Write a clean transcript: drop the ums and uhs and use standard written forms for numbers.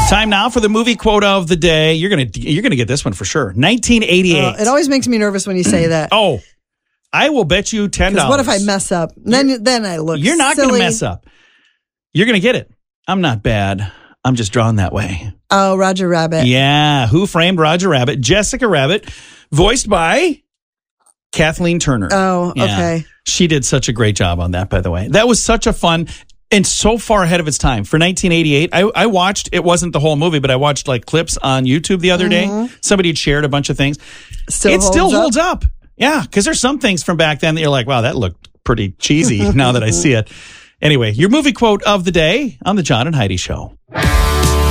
Time now for the movie quote of the day. You're gonna get this one for sure. 1988. It always makes me nervous when you say that. Oh, I will bet you $10. What if I mess up? Then I look You're not silly. going to mess up. You're going to get it. I'm not bad. I'm just drawn that way. Oh, Roger Rabbit. Yeah. Who Framed Roger Rabbit? Jessica Rabbit, voiced by Kathleen Turner. Oh, Yeah. okay. She did such a great job on that, by the way. That was such a fun and so far ahead of its time. For 1988, I watched, it wasn't the whole movie, but I watched like clips on YouTube the other day. Somebody had shared a bunch of things. It still holds up. Yeah, because there's some things from back then that you're like, wow, that looked pretty cheesy now that I see it. Anyway, your movie quote of the day on the John and Heidi Show.